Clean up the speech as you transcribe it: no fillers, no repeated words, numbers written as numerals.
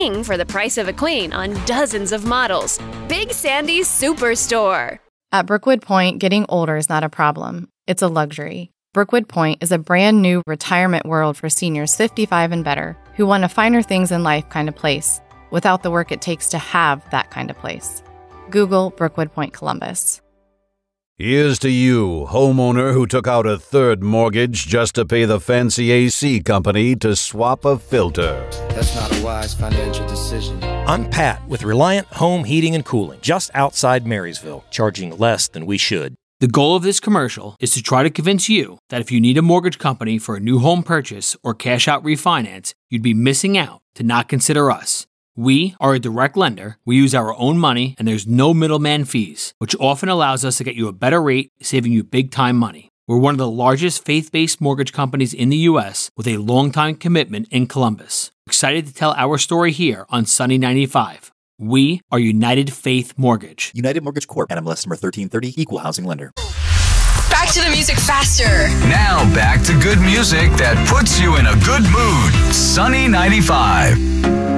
for the price of a queen on dozens of models. Big Sandy's Superstore. At Brookwood Point, getting older is not a problem. It's a luxury. Brookwood Point is a brand new retirement world for seniors 55 and better who want a finer things in life kind of place without the work it takes to have that kind of place. Google Brookwood Point Columbus. Here's to you, homeowner who took out a third mortgage just to pay the fancy AC company to swap a filter. That's not a wise financial decision. I'm Pat with Reliant Home Heating and Cooling, just outside Marysville, charging less than we should. The goal of this commercial is to try to convince you that if you need a mortgage company for a new home purchase or cash out refinance, you'd be missing out to not consider us. We are a direct lender, we use our own money, and there's no middleman fees, which often allows us to get you a better rate, saving you big time money. We're one of the largest faith-based mortgage companies in the U.S. with a long-time commitment in Columbus. Excited to tell our story here on Sunny 95. We are United Faith Mortgage. United Mortgage Corp. NMLS number 1330, Equal Housing Lender. Back to the music faster. Now back to good music that puts you in a good mood. Sunny 95.